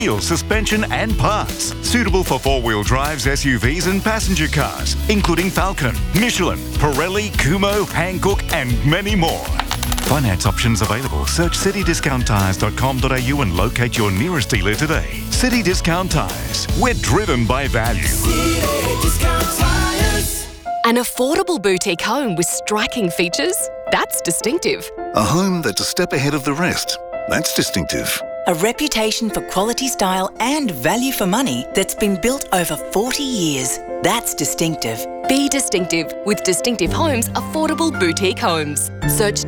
wheels, suspension and parts. Suitable for four-wheel drives, SUVs and passenger cars, including Falcon, Michelin, Pirelli, Kumho, Hankook and many more. Finance options available. Search citydiscounttires.com.au and locate your nearest dealer today. City Discount Tires. We're driven by value. City Discount Tires. An affordable boutique home with striking features? That's distinctive. A home that's a step ahead of the rest? That's distinctive. A reputation for quality, style and value for money that's been built over 40 years. That's distinctive. Be distinctive with Distinctive Homes Affordable Boutique Homes. Search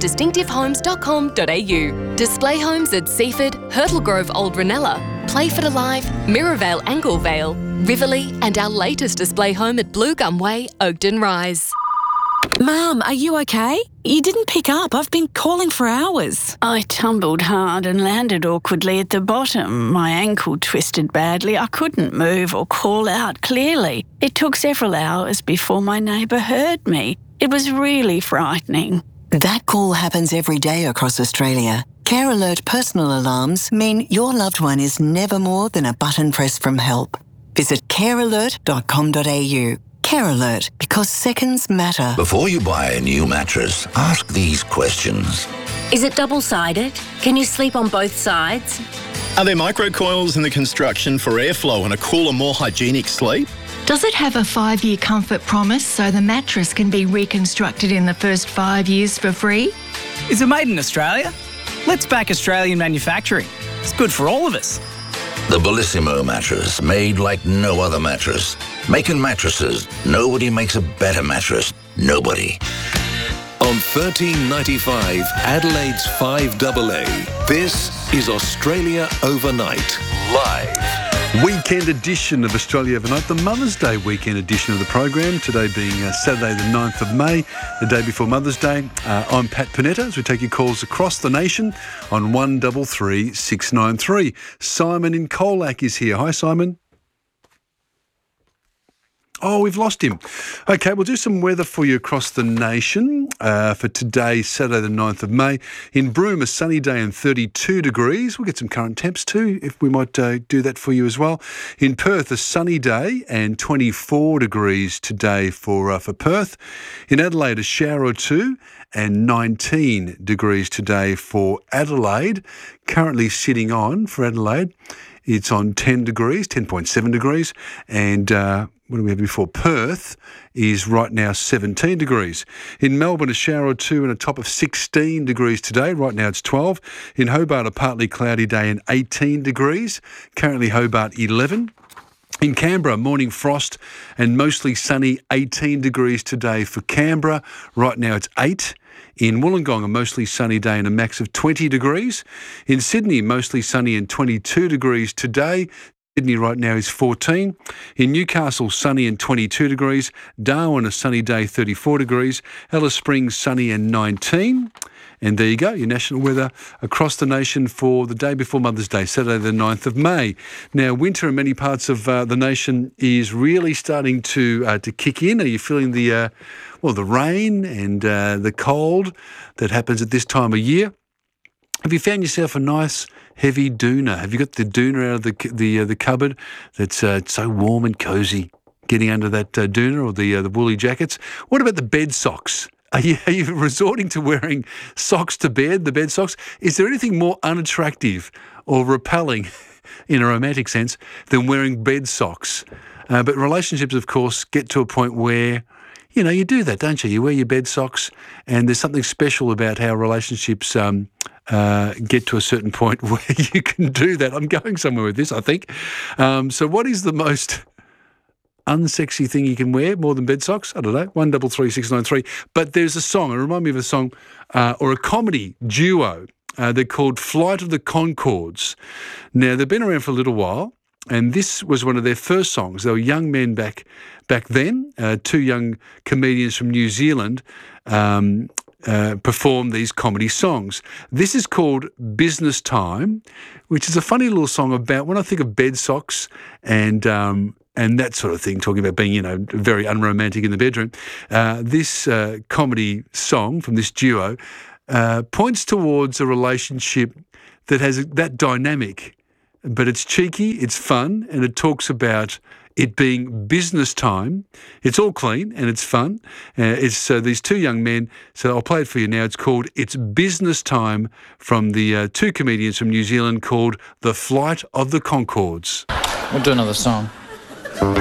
distinctivehomes.com.au. Display homes at Seaford, Hurtle Grove Old Ranella, Playford Alive, Mirrorvale Anglevale, Riverlea and our latest display home at Blue Gum Way, Oakden Rise. Mum, are you okay? You didn't pick up. I've been calling for hours. I tumbled hard and landed awkwardly at the bottom. My ankle twisted badly. I couldn't move or call out clearly. It took several hours before my neighbour heard me. It was really frightening. That call happens every day across Australia. Care Alert personal alarms mean your loved one is never more than a button press from help. Visit carealert.com.au. Care Alert, because seconds matter. Before you buy a new mattress, ask these questions. Is it double-sided? Can you sleep on both sides? Are there microcoils in the construction for airflow and a cooler, more hygienic sleep? Does it have a 5-year comfort promise so the mattress can be reconstructed in the first 5 years for free? Is it made in Australia? Let's back Australian manufacturing. It's good for all of us. The Bellissimo mattress, made like no other mattress. Making mattresses, nobody makes a better mattress. Nobody. On 1395, Adelaide's 5AA, this is Australia Overnight, live. Weekend edition of Australia Overnight, the Mother's Day weekend edition of the program, today being Saturday the 9th of May, the day before Mother's Day. I'm Pat Panetta as we take your calls across the nation on 133 693. Simon in Colac is here. Hi, Simon. Oh, we've lost him. Okay, we'll do some weather for you across the nation for today, Saturday the 9th of May. In Broome, a sunny day and 32 degrees. We'll get some current temps too, if we might do that for you as well. In Perth, a sunny day and 24 degrees today for Perth. In Adelaide, a shower or two and 19 degrees today for Adelaide. Currently sitting on, for Adelaide, it's on 10 degrees, 10.7 degrees, and what do we have before? Perth is right now 17 degrees. In Melbourne, a shower or two and a top of 16 degrees today. Right now it's 12. In Hobart, a partly cloudy day and 18 degrees. Currently Hobart 11. In Canberra, morning frost and mostly sunny, 18 degrees today for Canberra. Right now it's 8. In Wollongong, a mostly sunny day and a max of 20 degrees. In Sydney, mostly sunny and 22 degrees today. Sydney right now is 14. In Newcastle, sunny and 22 degrees. Darwin, a sunny day, 34 degrees. Alice Springs, sunny and 19. And there you go, your national weather across the nation for the day before Mother's Day, Saturday the 9th of May. Now, winter in many parts of the nation is really starting to kick in. Are you feeling the rain and the cold that happens at this time of year? Have you found yourself a nice heavy doona? Have you got the doona out of the cupboard that's so warm and cosy, getting under that doona or the woolly jackets? What about the bed socks? Are you resorting to wearing socks to bed, the bed socks? Is there anything more unattractive or repelling in a romantic sense than wearing bed socks? But relationships, of course, get to a point where you do that, don't you? You wear your bed socks, and there's something special about how relationships get to a certain point where you can do that. I'm going somewhere with this, I think. So what is the most unsexy thing you can wear more than bed socks? I don't know, 133693. But there's a song, it reminds me of a song or a comedy duo. They're called Flight of the Conchords. Now, they've been around for a little while, and this was one of their first songs. They were young men back then, two young comedians from New Zealand performed these comedy songs. This is called Business Time, which is a funny little song about, when I think of bed socks and that sort of thing, talking about being, very unromantic in the bedroom, this comedy song from this duo points towards a relationship that has that dynamic but it's cheeky, it's fun, and it talks about it being business time. It's all clean and it's fun. It's these two young men. So I'll play it for you now. It's called It's Business Time from the two comedians from New Zealand called The Flight of the Conchords. We'll do another song.